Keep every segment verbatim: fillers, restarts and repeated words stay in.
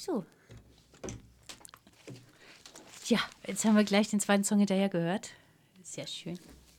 So. Tja, jetzt haben wir gleich den zweiten Song hinterher gehört. Sehr schön.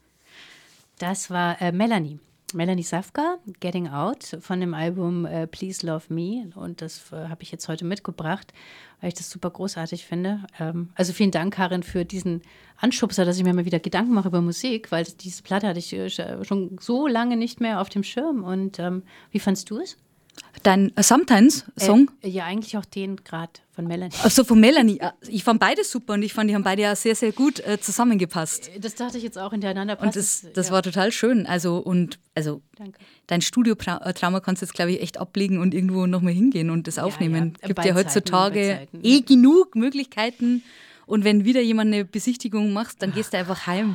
Das war äh, Melanie. Melanie Safka, Getting Out, von dem Album äh, Please Love Me. Und das äh, habe ich jetzt heute mitgebracht, weil ich das super großartig finde. Ähm, also vielen Dank, Karin, für diesen Anschubser, dass ich mir mal wieder Gedanken mache über Musik, weil diese Platte hatte ich äh, schon so lange nicht mehr auf dem Schirm. Und ähm, wie fandst du es? Dein uh, Sometimes-Song? Äh, ja, eigentlich auch den gerade von Melanie. Achso, von Melanie. Ich fand beide super und ich fand, die haben beide ja sehr, sehr gut äh, zusammengepasst. Das dachte ich jetzt auch hintereinander. Und das, das ja. war total schön. Also, und, also Danke. Dein Studiotrauma kannst du jetzt, glaube ich, echt ablegen und irgendwo nochmal hingehen und das aufnehmen. Es ja, ja. gibt ja heutzutage eh genug Möglichkeiten. Und wenn wieder jemand eine Besichtigung macht, dann gehst du einfach heim.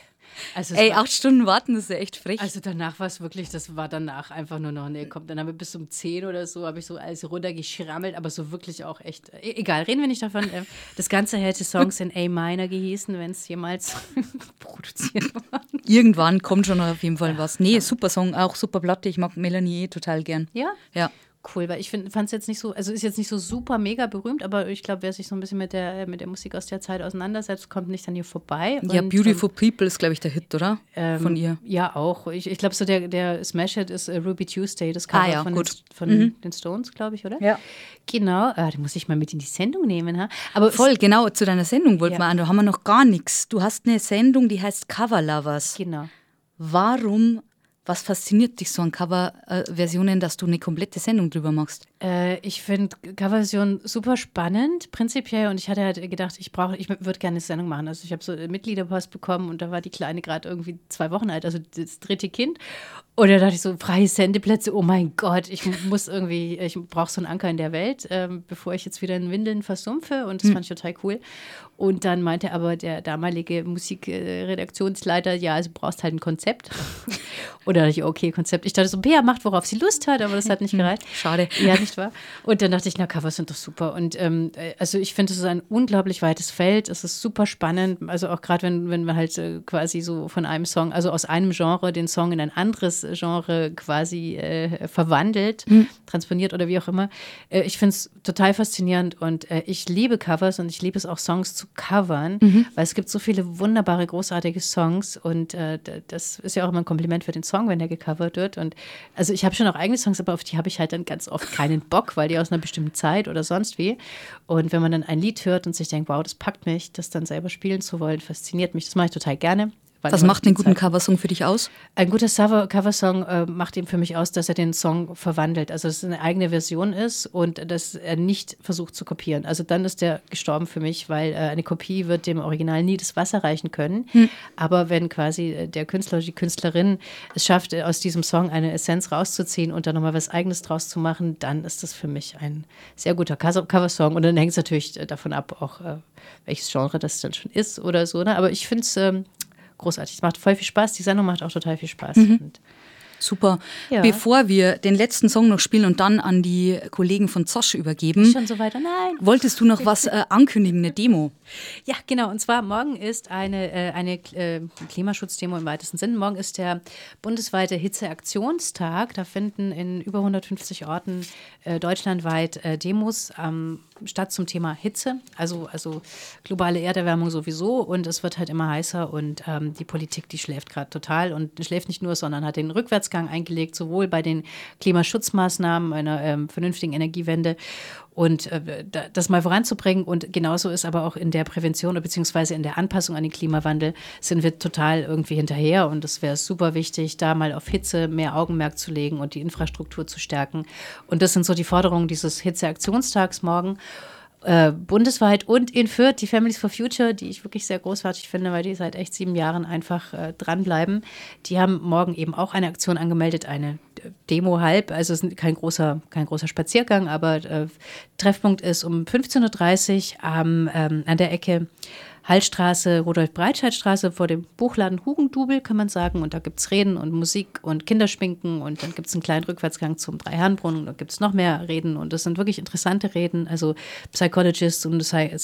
Also Ey, acht Stunden warten, das ist ja echt frech. Also danach war es wirklich, das war danach einfach nur noch, nee, komm, dann haben wir bis um zehn oder so, habe ich so alles runtergeschrammelt, aber so wirklich auch echt, e- egal, reden wir nicht davon. Das Ganze hätte Songs in A-Minor gehießen, wenn es jemals produziert war. Irgendwann kommt schon noch auf jeden Fall ja. was. Nee, super Song, auch super Platte, ich mag Melanie eh total gern. Ja? Ja. Cool, weil ich fand es jetzt nicht so, also ist jetzt nicht so super mega berühmt, aber ich glaube, wer sich so ein bisschen mit der, mit der Musik aus der Zeit auseinandersetzt, kommt nicht an ihr vorbei. Ja, und, Beautiful ähm, People ist, glaube ich, der Hit, oder? Ähm, von ihr. Ja, auch. Ich, ich glaube, so der, der Smash-Hit ist uh, Ruby Tuesday, das Cover ah, ja, von, gut. den, von mhm. den Stones, glaube ich, oder? Ja. Genau, ah, den muss ich mal mit in die Sendung nehmen. Ha? Aber Voll, es, genau, zu deiner Sendung wollten ja. wir an, da haben wir noch gar nichts. Du hast eine Sendung, die heißt Cover Lovers. Genau. Warum... Was fasziniert dich so an Coverversionen, dass du eine komplette Sendung drüber machst? Äh, ich finde Coverversionen super spannend, prinzipiell. Und ich hatte halt gedacht, ich brauche, ich würde gerne eine Sendung machen. Also ich habe so Mitgliederpost bekommen und da war die Kleine gerade irgendwie zwei Wochen alt, also das dritte Kind. Und da dachte ich so, freie Sendeplätze, oh mein Gott, ich muss irgendwie, ich brauche so einen Anker in der Welt, ähm, bevor ich jetzt wieder in Windeln versumpfe. Und das hm. fand ich total cool. Und dann meinte aber der damalige Musikredaktionsleiter, ja, also du brauchst halt ein Konzept. Und da dachte ich, okay, Konzept. Ich dachte so, Bea macht, worauf sie Lust hat, aber das hat nicht gereicht. Schade. Ja, nicht wahr? Und dann dachte ich, na, Covers sind doch super. Und ähm, also ich finde, es ist ein unglaublich weites Feld. Es ist super spannend. Also auch gerade, wenn, wenn man halt äh, quasi so von einem Song, also aus einem Genre den Song in ein anderes Genre quasi äh, verwandelt, mhm. transponiert oder wie auch immer. Äh, ich finde es total faszinierend und äh, ich liebe Covers und ich liebe es auch, Songs zu covern, mhm. weil es gibt so viele wunderbare, großartige Songs und äh, das ist ja auch immer ein Kompliment für den Song, wenn der gecovert wird. Und also ich habe schon auch eigene Songs, aber auf die habe ich halt dann ganz oft keinen Bock, weil die aus einer bestimmten Zeit oder sonst wie. Und wenn man dann ein Lied hört und sich denkt, wow, das packt mich, das dann selber spielen zu wollen, fasziniert mich. Das mache ich total gerne. Was macht einen guten Coversong für dich aus? Ein guter Coversong äh, macht ihm für mich aus, dass er den Song verwandelt. Also, dass es eine eigene Version ist und dass er nicht versucht zu kopieren. Also, dann ist der gestorben für mich, weil äh, eine Kopie wird dem Original nie das Wasser reichen können. Hm. Aber wenn quasi der Künstler oder die Künstlerin es schafft, aus diesem Song eine Essenz rauszuziehen und dann nochmal was Eigenes draus zu machen, dann ist das für mich ein sehr guter Coversong. Und dann hängt es natürlich davon ab, auch äh, welches Genre das dann schon ist oder so. Ne? Aber ich finde es ähm, großartig. Es macht voll viel Spaß. Die Sendung macht auch total viel Spaß. Mhm. Und super. Ja. Bevor wir den letzten Song noch spielen und dann an die Kollegen von Zosch übergeben, ist schon so weiter? Nein. Wolltest du noch was äh, ankündigen, eine Demo? Ja, genau. Und zwar morgen ist eine, äh, eine äh, Klimaschutzdemo im weitesten Sinn. Morgen ist der bundesweite Hitzeaktionstag. Da finden in über hundertfünfzig Orten äh, deutschlandweit äh, Demos ähm, statt zum Thema Hitze. Also, also globale Erderwärmung sowieso. Und es wird halt immer heißer. Und ähm, die Politik, die schläft gerade total. Und schläft nicht nur, sondern hat den Rückwärtsgang eingelegt, sowohl bei den Klimaschutzmaßnahmen, einer ähm, vernünftigen Energiewende und äh, das mal voranzubringen. Und genauso ist aber auch in der Prävention bzw. in der Anpassung an den Klimawandel sind wir total irgendwie hinterher. Und es wäre super wichtig, da mal auf Hitze mehr Augenmerk zu legen und die Infrastruktur zu stärken. Und das sind so die Forderungen dieses Hitzeaktionstags morgen. Äh, bundesweit und in Fürth, die Families for Future, die ich wirklich sehr großartig finde, weil die seit echt sieben Jahren einfach äh, dranbleiben. Die haben morgen eben auch eine Aktion angemeldet, eine Demo halb, also es ist kein großer, kein großer Spaziergang, aber äh, Treffpunkt ist um fünfzehn Uhr dreißig am, ähm, an der Ecke Hallstraße, Rudolf-Breitscheid-Straße vor dem Buchladen Hugendubel, kann man sagen. Und da gibt es Reden und Musik und Kinderschminken und dann gibt es einen kleinen Rückwärtsgang zum Dreiherrenbrunnen. Da gibt es noch mehr Reden und das sind wirklich interessante Reden. Also Psychologists und Psy- Psy-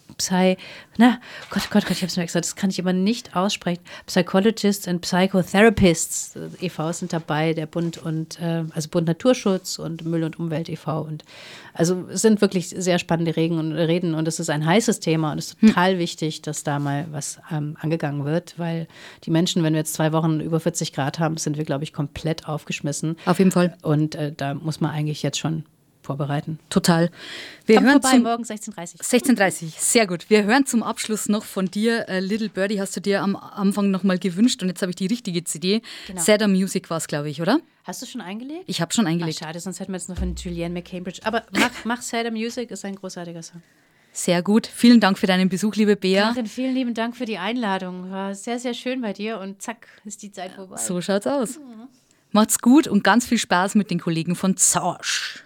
Psy, na, Gott, Gott, Gott, ich habe es mir extra, das kann ich immer nicht aussprechen. Psychologists and Psychotherapists e V sind dabei, der Bund und, äh, also Bund Naturschutz und Müll und Umwelt e V. Und also es sind wirklich sehr spannende Reden und Reden und es ist ein heißes Thema und es ist total hm. wichtig, dass da mal was ähm, angegangen wird, weil die Menschen, wenn wir jetzt zwei Wochen über vierzig Grad haben, sind wir, glaube ich, komplett aufgeschmissen. Auf jeden Fall. Und äh, da muss man eigentlich jetzt schon vorbereiten. Total. Wir Kommt hören vorbei, zum morgen sechzehn Uhr dreißig. sechzehn Uhr dreißig, sehr gut. Wir hören zum Abschluss noch von dir, äh, Little Birdie, hast du dir am Anfang nochmal gewünscht und jetzt habe ich die richtige C D. Genau. Sadder Music war es, glaube ich, oder? Hast du schon eingelegt? Ich habe schon eingelegt. Ach, schade, sonst hätten wir jetzt noch von Julianne McCambridge. Aber mach, mach Sadder Music, ist ein großartiger Song. Sehr gut. Vielen Dank für deinen Besuch, liebe Bea. Karin, vielen lieben Dank für die Einladung. War sehr, sehr schön bei dir und zack, ist die Zeit vorbei. So schaut's aus. Mhm. Macht's gut und ganz viel Spaß mit den Kollegen von Zorsch.